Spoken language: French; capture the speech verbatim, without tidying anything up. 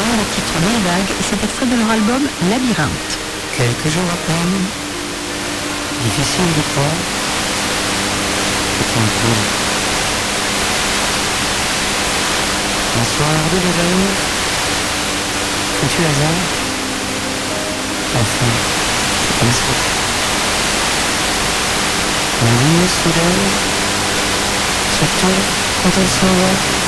Blanc, le titre Les Vagues, et cet extrait de leur album Labyrinthe. Quelques jours à peine, difficile de croire que tu me trouves. Un soir de réveil, foutu hasard, enfin, c'est comme ça. La vie est soudaine, surtout quand elle s'en va.